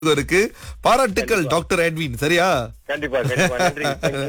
இருக்கு. பாராட்டுக்கள் doctor Edwin. சரியா? கண்டிப்பா நன்றி.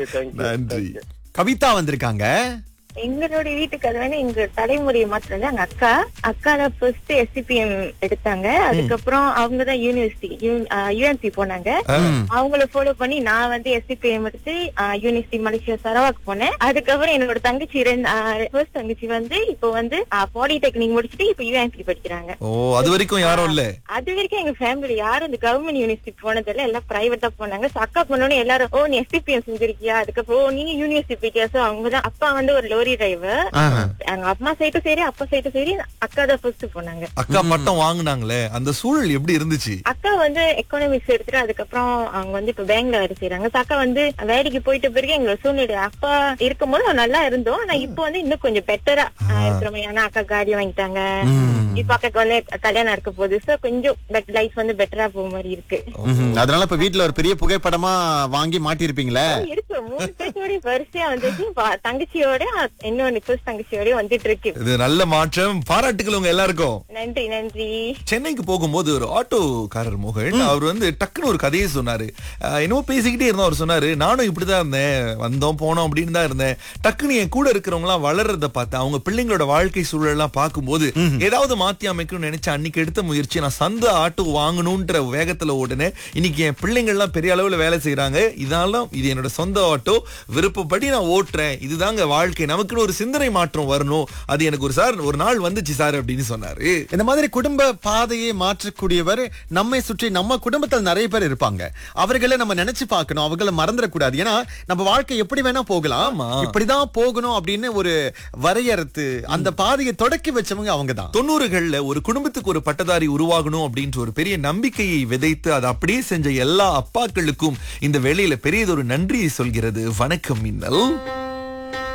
நன்றி. கவிதா வந்திருக்காங்க. எங்களோட வீட்டுக்கு அது வந்து எங்க தலைமுறையை மாத்திரம் எங்க அக்கா தான் ஃபர்ஸ்ட் SCPM எடுத்தாங்க. அதுக்கப்புறம் அவங்கதான் யூனிவர்சிட்டி UNC போனாங்க. அவங்கள ஃபாலோ பண்ணி நான் வந்து SCPM எடுத்து யூனிவர்சிட்டி மலேசியா சரவாக் போனேன். அதுக்கப்புறம் என்னோட தங்கச்சி ஃபர்ஸ்ட் தங்கச்சி வந்து இப்போ வந்து பாலிடெக்னிக் முடிச்சுட்டு இப்ப UNC படிக்கிறாங்க. ஓ, அது வரைக்கும் யாரும் இல்ல? அது வரைக்கும் எங்க ஃபேமிலி யாரும் இந்த கவர்மெண்ட் யூனிவர்சிட்டி போனதில்ல, எல்லாம் பிரைவேட்டா போனாங்க. அக்கா போனோன்னு எல்லாரும் ஓ நீ SCPM செஞ்சிருக்கியா, அதுக்கப்புறம் நீங்க யூனிவர்சிட்டி போயிட்டியா. சோ அவங்கதான் அப்பா வந்து ஒரு லோரி டிரைவர். எங்க அம்மா சைட்டும் சரி அப்பா சைட்டும் சரி அக்கா தான் ஃபர்ஸ்ட் போனாங்க. அக்கா பட்டம் வாங்குனாங்களே, அந்த சூழல் எப்படி இருந்துச்சு? அக்கா வந்து எக்கனாமிக்ஸ் எடுத்துட்டு அதுக்கப்புறம் அவங்க வந்து இப்ப பேங்க்ல வேலை செய்யறாங்க. அக்கா வந்து வேலைக்கு போயிட்ட பிறகு எங்களோட சூழ்நிலை அப்பா இருக்கும்போது நல்லா இருந்தோம். ஆனா இப்ப வந்து இன்னும் கொஞ்சம் பெட்டரா இருக்கிற மாதிரி. ஆனா அக்கா காடி வாங்கிட்டாங்க. இப்ப அக்காக்கு வந்து கல்யாணம் இருக்க போகுது. சோ கொஞ்சம் லைஃப் வந்து பெட்டரா போக மாதிரி இருக்கு. அதனால இப்ப வீட்டுல ஒரு பெரிய புகைப்படமா வாங்கி மாட்டிருப்பீங்களே? இருக்கு, 3 பேரோட வரிசையா வந்துச்சு. தங்கச்சியோட இன்னொன்னு ஃபர்ஸ்ட் தங்கச்சியோட வந்துட்டு இருக்கு. இது நல்ல மாற்றம். பாராட்டுக்கள் உங்க எல்லாருக்கும். நன்றி நன்றி. சென்னைக்கு போகும்போது ஒரு ஆட்டோக்காரர் மோகன் அவர் வந்து டக்குன்னு ஒரு கதையை சொன்னாரு. என்னமோ பேசிக்கிட்டே இருந்தோம். அவர் சொன்னாரு, நானும் இப்படிதான் இருந்தேன், வந்தோம் போனோம் அப்படின்னு தான் இருந்தேன். டக்குன்னு என் கூட இருக்கிறவங்க எல்லாம் வளர்றத பார்த்தேன். அவங்க பிள்ளைங்களோட வாழ்க்கை சூழல் எல்லாம் பார்க்கும்போது ஏதாவது மாத்தி அமைக்கணும்னு நினைச்ச அன்னைக்கு எடுத்த முயற்சி, நான் சந்த ஆட்டோ வாங்கணும்ன்ற வேகத்துல ஓடுனேன். இன்னைக்கு என் பிள்ளைங்க எல்லாம் பெரிய அளவுல வேலை செய்யறாங்க. இதனால இது என்னோட சொந்த ஆட்டோ, விருப்பப்படி நான் ஓட்டுறேன். இதுதாங்க வாழ்க்கை. நமக்குன்னு ஒரு சிந்தனை மாற்றம் வரணும். அது எனக்கு ஒரு நாள் வந்துச்சு சார் அப்படின்னு சொன்னாரு. இந்த மாதிரி குடும்ப பாதையை மாற்றக்கூடியவர் நம்மை சுற்றி நம்ம குடும்பத்தில் நிறைய பேர் இருப்பாங்க. அவர்களை நம்ம நினைச்சு பார்க்கணும், அவர்களை மறந்துடக்கூடாது. ஏன்னா நம்ம வாழ்க்கை எப்படி வேணா போகலாம், இப்படிதான் போகணும் அப்படின்னு ஒரு வரையறுத்து அந்த பாதையை தொடக்கி வச்சவங்க அவங்கதான். 90கள்ல ஒரு குடும்பத்துக்கு ஒரு பட்டதாரி உருவாகணும் அப்படின்ற ஒரு பெரிய நம்பிக்கையை விதைத்து அதை அப்படியே செஞ்ச எல்லா அப்பாக்களுக்கும் இந்த வேளையில பெரியதொரு நன்றியை சொல்கிறது வணக்கம் மின்னல்.